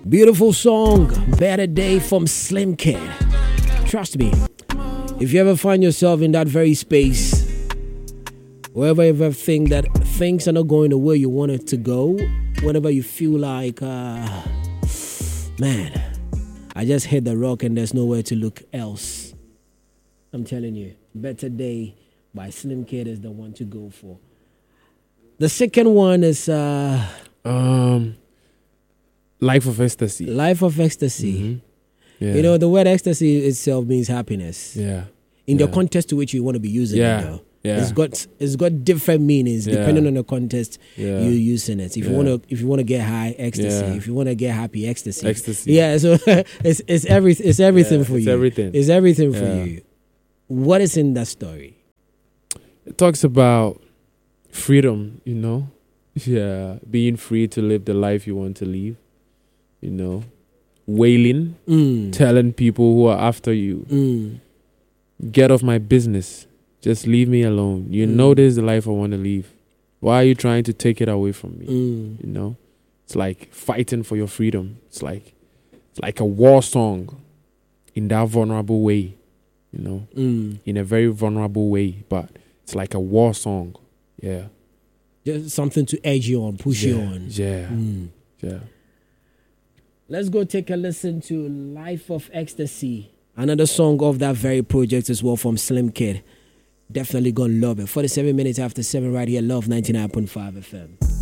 Beautiful song, Better Day from Slim Kid. Trust me, if you ever find yourself in that very space, wherever you ever think that things are not going the way you want it to go, whenever you feel like, man, I just hit the rock and there's nowhere to look else. I'm telling you, Better Day by Slim Kid is the one to go for. The second one is Life of Ecstasy. Life of Ecstasy. Mm-hmm. Yeah. You know, the word ecstasy itself means happiness. Yeah. In the context to which you want to be using it, though. Yeah. It's got different meanings depending on the context you're using it. If you want to get high, ecstasy. If you want to get happy, ecstasy. Yeah, so it's everything for you. It's everything for you. What is in that story? It talks about freedom, you know. Yeah, being free to live the life you want to live. You know, wailing, telling people who are after you, get off my business. Just leave me alone. You know this is the life I want to live. Why are you trying to take it away from me? You know, it's like fighting for your freedom. It's like a war song in that vulnerable way, you know, in a very vulnerable way. But it's like a war song. Yeah. Just something to edge you on, push you on. Yeah. Yeah. Let's go take a listen to Life of Ecstasy. Another song of that very project as well from Slim Kid. Definitely gonna love it. 47 minutes after 7 right here, Love 99.5 FM.